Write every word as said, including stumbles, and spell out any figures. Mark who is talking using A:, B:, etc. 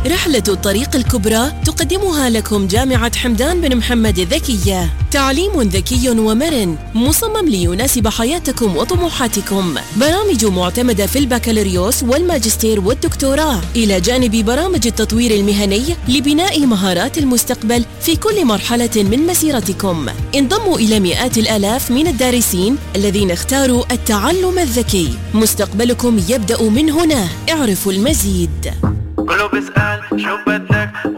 A: رحلة الطريق الكبرى تقدمها لكم جامعة حمدان بن محمد الذكية. تعليم ذكي ومرن مصمم ليناسب حياتكم وطموحاتكم. برامج معتمدة في البكالوريوس والماجستير والدكتوراه، إلى جانب برامج التطوير المهني لبناء مهارات المستقبل في كل مرحلة من مسيرتكم. انضموا إلى مئات الآلاف من الدارسين الذين اختاروا التعلم الذكي. مستقبلكم يبدأ من هنا. اعرفوا المزيد.
B: كله بيسأل شو بدك